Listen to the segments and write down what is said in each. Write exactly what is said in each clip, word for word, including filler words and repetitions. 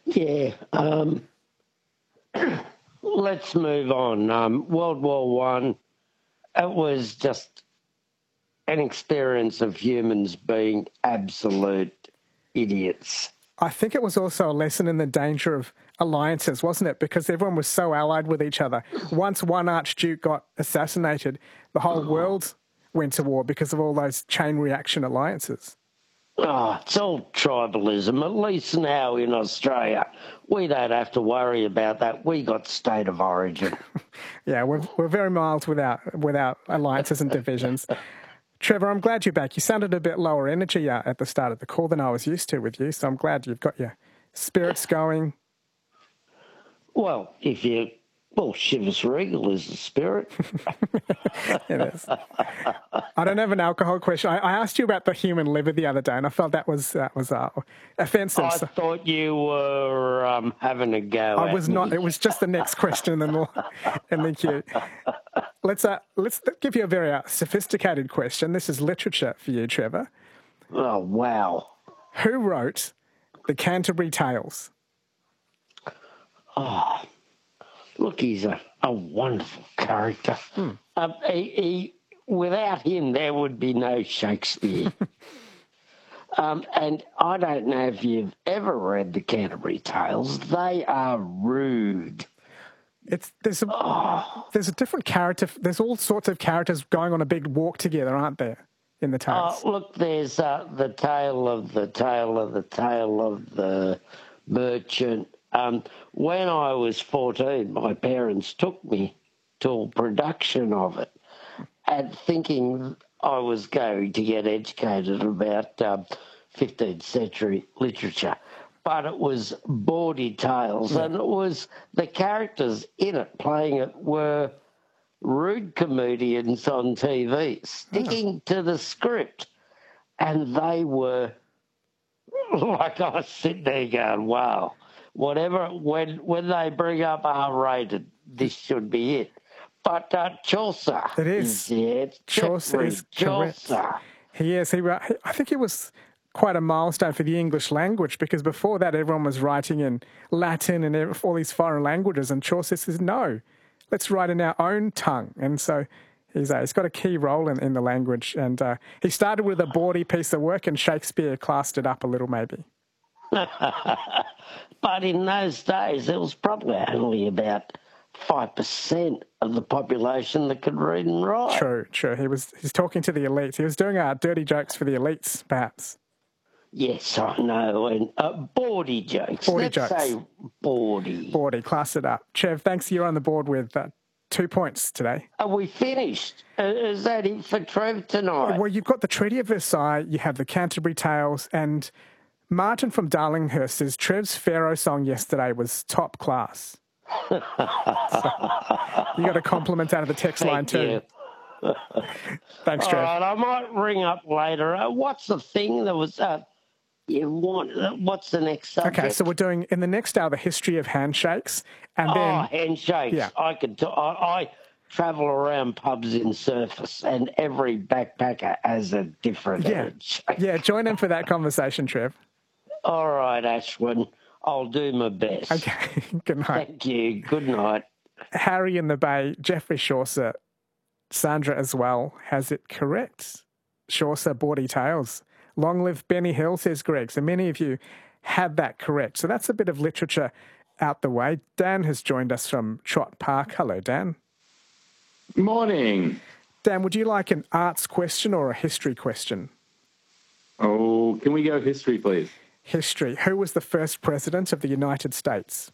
Yeah. Um, let's move on. Um, World War One. It was just an experience of humans being absolute idiots. I think it was also a lesson in the danger of alliances, wasn't it? Because everyone was so allied with each other. Once one archduke got assassinated, the whole world went to war because of all those chain reaction alliances. Oh, it's all tribalism. At least now in Australia, we don't have to worry about that. We got state of origin. Yeah, we're, we're very mild without, without alliances and divisions. Trevor, I'm glad you're back. You sounded a bit lower energy uh, at the start of the call than I was used to with you, so I'm glad you've got your spirits going. Well, if you... Well, Chivas Regal is the spirit. It is. I don't have an alcohol question. I, I asked you about the human liver the other day, and I felt that was that was uh, offensive. I so. thought you were um, having a go I at was me. not. It was just the next question in the, in the queue. Let's, uh, let's give you a very uh, sophisticated question. This is literature for you, Trevor. Oh, wow. Who wrote the Canterbury Tales? Oh, look, he's a, a wonderful character. Hmm. Um, he, he, without him, there would be no Shakespeare. um, and I don't know if you've ever read the Canterbury Tales. They are rude. It's there's a, oh. there's a different character. There's all sorts of characters going on a big walk together, aren't there, in the tales? Oh, look, there's uh, the tale of the tale of the tale of the merchant. Um, when I was fourteen, my parents took me to a production of it, and thinking I was going to get educated about um, fifteenth century literature. But it was bawdy tales, yeah. And it was the characters in it playing it were rude comedians on T V, sticking oh. to the script, and they were like I was sitting there going, "Wow, whatever." When when they bring up R-rated, this should be it. But uh, Chaucer, it is. is yeah, Chaucer is Chaucer. Correct. He is. He. I think it was quite a milestone for the English language, because before that everyone was writing in Latin and all these foreign languages, and Chaucer says, no, let's write in our own tongue. And so he's, uh, he's got a key role in, in the language, and uh, he started with a bawdy piece of work and Shakespeare classed it up a little maybe. But in those days there was probably only about five percent of the population that could read and write. True, true. He was he's talking to the elites. He was doing uh, dirty jokes for the elites, perhaps. Yes, I know, and uh, bawdy jokes. Bawdy Let's jokes. say bawdy. Bawdy, class it up. Chev, thanks. You're on the board with uh, two points today. Are we finished? Uh, is that it for Trev tonight? Well, you've got the Treaty of Versailles, you have the Canterbury Tales, and Martin from Darlinghurst says Trev's Pharaoh song yesterday was top class. So, you got a compliment out of the text Thank line too. You. Thanks, Trev. All right, I might ring up later. Uh, what's the thing that was... Uh, You want, what's the next subject? Okay, so we're doing, in the next hour, the history of handshakes. And oh, then, handshakes. Yeah. I could. T- I, I travel around pubs in Surface, and every backpacker has a different yeah. handshake. Yeah, join in for that conversation, Trev. All right, Ashwin. I'll do my best. Okay, good night. Thank you. Good night. Harry in the Bay, Jeffrey Chaucer, Sandra as well, has it correct. Chaucer, bawdy tales. Long live Benny Hill, says Greg. So many of you had that correct. So that's a bit of literature out the way. Dan has joined us from Trott Park. Hello, Dan. Morning. Dan, would you like an arts question or a history question? Oh, can we go history, please? History. Who was the first president of the United States?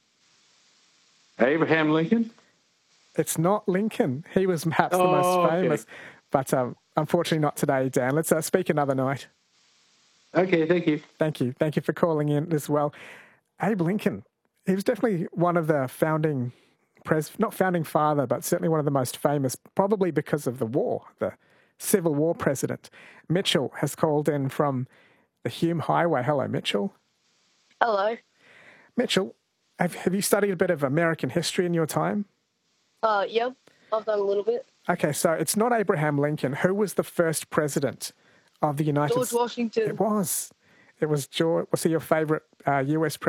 Abraham Lincoln? It's not Lincoln. He was perhaps the oh, most famous. Okay. But um, unfortunately not today, Dan. Let's uh, speak another night. Okay, thank you. Thank you. Thank you for calling in as well. Abe Lincoln, he was definitely one of the founding, pres not founding father, but certainly one of the most famous, probably because of the war, the Civil War president. Mitchell has called in from the Hume Highway. Hello, Mitchell. Hello. Mitchell, have, have you studied a bit of American history in your time? Uh, yeah, I've done a little bit. Okay, so it's not Abraham Lincoln. Who was the first president of the United States? George Washington. It was. It was George. Was he your favourite uh, U S president?